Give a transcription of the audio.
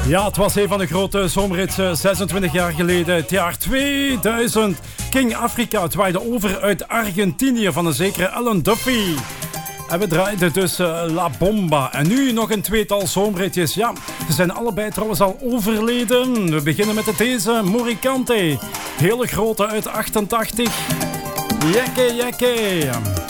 Ja, het was een van de grote zomerhits 26 jaar geleden, het jaar 2000. King Africa zwaaide over uit Argentinië van een zekere Alan Duffy. En we draaiden dus La Bomba. En nu nog een tweetal zomerhitjes. Ja, ze zijn allebei trouwens al overleden. We beginnen met deze Moricante. Hele grote uit 88. Jekke, jekke.